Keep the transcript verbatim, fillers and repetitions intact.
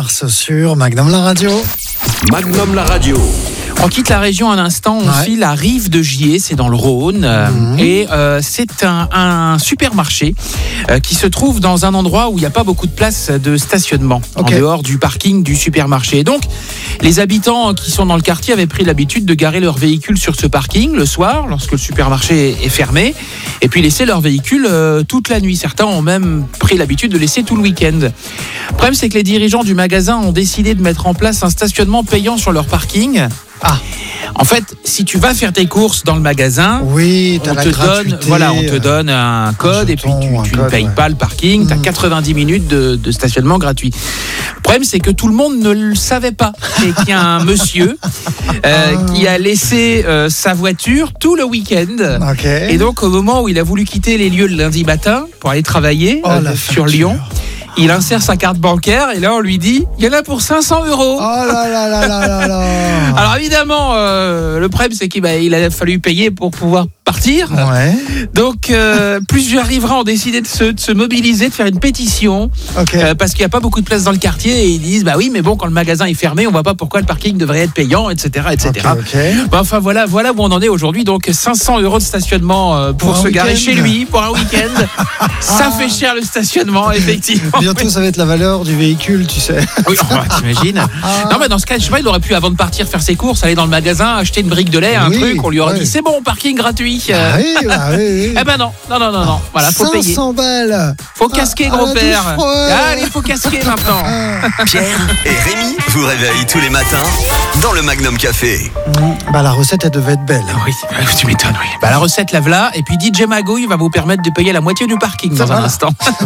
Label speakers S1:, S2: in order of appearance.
S1: mars sur Magnum la radio.
S2: Magnum la radio.
S3: On quitte la région un instant, on
S1: Ouais.
S3: file à Rive de Gier, c'est dans le Rhône,
S1: Mmh.
S3: et euh, c'est un, un supermarché euh, qui se trouve dans un endroit où il n'y a pas beaucoup de place de stationnement,
S1: Ok.
S3: en dehors du parking du supermarché. Et donc, les habitants qui sont dans le quartier avaient pris l'habitude de garer leur véhicule sur ce parking le soir, lorsque le supermarché est fermé, et puis laisser leur véhicule euh, toute la nuit. Certains ont même pris l'habitude de laisser tout le week-end. Le problème, c'est que les dirigeants du magasin ont décidé de mettre en place un stationnement payant sur leur parking.
S1: Ah.
S3: En fait, si tu vas faire tes courses dans le magasin,
S1: Oui, t'as
S3: on
S1: la
S3: te
S1: gratuité.
S3: donne, voilà, on te donon un code et puis
S1: jeton, un
S3: tu, tu
S1: code,
S3: ne payes
S1: ouais.
S3: pas le parking. Tu as
S1: Mhm.
S3: quatre-vingt-dix minutes de, de stationnement gratuit. Le problème, c'est que tout le monde ne le savait pas et qu'il y a un monsieur euh,
S1: Ah.
S3: qui a laissé euh, sa voiture tout le week-end.
S1: Ok.
S3: Et donc, au moment où il a voulu quitter les lieux le lundi matin pour aller travailler
S1: Oh,
S3: euh,
S1: la
S3: sur
S1: facture.
S3: Lyon, il insère sa carte bancaire et là, on lui dit il y en a pour cinq cents euros.
S1: Oh là là là là là là.
S3: Alors évidemment, euh, le problème c'est qu'il bah, il a fallu payer pour pouvoir partir.
S1: Ouais.
S3: Donc euh, plusieurs riverains ont décidé de se, de se mobiliser, de faire une pétition
S1: Ok.
S3: euh, parce qu'il n'y a pas beaucoup de place dans le quartier et ils disent bah oui mais bon quand le magasin est fermé on voit pas pourquoi le parking devrait être payant, et cetera, et cetera.
S1: Ok, ok.
S3: Bah, enfin voilà, voilà où on en est aujourd'hui. Donc cinq cents euros de stationnement euh, pour,
S1: Pour un
S3: se garer
S1: week-end.
S3: chez lui pour un week-end. Ça fait cher le stationnement effectivement.
S1: Bientôt, ça va être la valeur du véhicule, tu sais.
S3: Oui, oh, t'imagines. Non, mais dans ce cas, je sais pas, il aurait pu, avant de partir faire ses courses, aller dans le magasin, acheter une brique de lait, un
S1: Oui,
S3: truc, on lui aurait
S1: ouais.
S3: dit c'est bon, parking gratuit.
S1: Ah
S3: Euh,
S1: oui, bah oui, oui.
S3: Eh ben non, non, non, non, non. Voilà, faut payer.
S1: cinq cents balles.
S3: Faut casquer,
S1: Ah, à la
S3: gros-père.
S1: douche froide.
S3: Allez, faut casquer maintenant.
S2: Pierre et Rémi vous réveillent tous les matins dans le Magnum Café.
S1: Bah, la recette, elle devait être belle.
S3: Oui, tu m'étonnes, oui. Bah, la recette, la voilà. Et puis D J Magouille va vous permettre de payer la moitié du parking
S1: Ça
S3: dans un
S1: va.
S3: instant.